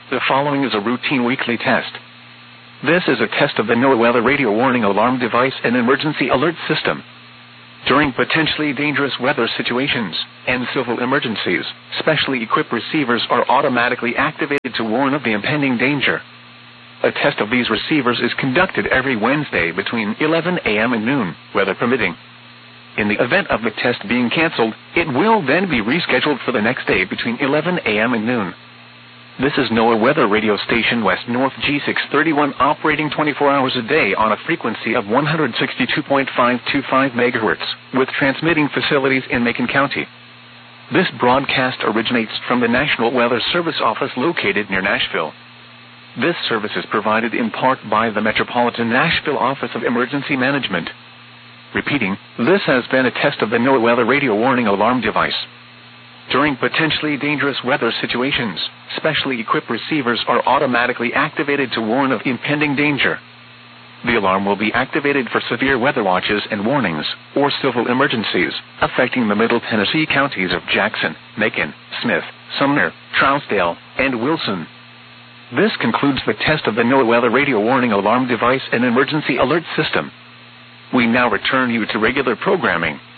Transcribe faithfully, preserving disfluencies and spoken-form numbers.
The following is a routine weekly test. This is a test of the NOAA Weather Radio Warning Alarm Device and Emergency Alert System. During potentially dangerous weather situations and civil emergencies, specially equipped receivers are automatically activated to warn of the impending danger. A test of these receivers is conducted every Wednesday between eleven a.m. and noon, weather permitting. In the event of the test being canceled, it will then be rescheduled for the next day between eleven a.m. and noon. This is NOAA Weather Radio Station West North G six thirty-one operating twenty-four hours a day on a frequency of one hundred sixty-two point five two five megahertz, with transmitting facilities in Macon County. This broadcast originates from the National Weather Service office located near Nashville. This service is provided in part by the Metropolitan Nashville Office of Emergency Management. Repeating, this has been a test of the NOAA Weather Radio Warning Alarm Device. During potentially dangerous weather situations, specially equipped receivers are automatically activated to warn of impending danger. The alarm will be activated for severe weather watches and warnings, or civil emergencies, affecting the Middle Tennessee counties of Jackson, Macon, Smith, Sumner, Trousdale, and Wilson. This concludes the test of the NOAA Weather Radio Warning Alarm Device and Emergency Alert System. We now return you to regular programming.